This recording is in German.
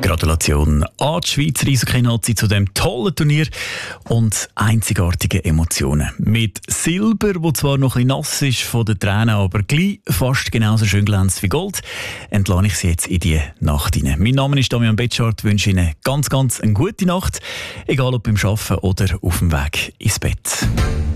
Gratulation an die Schweizer Eishockey-Nazi zu dem tollen Turnier und einzigartigen Emotionen. Mit Silber, wo zwar noch ein bisschen nass ist von den Tränen, aber gleich fast genauso schön glänzt wie Gold, entlasse ich Sie jetzt in die Nacht hinein. Mein Name ist Damian Betschart, wünsche Ihnen ganz eine gute Nacht, egal ob beim Arbeiten oder auf dem Weg ins Bett.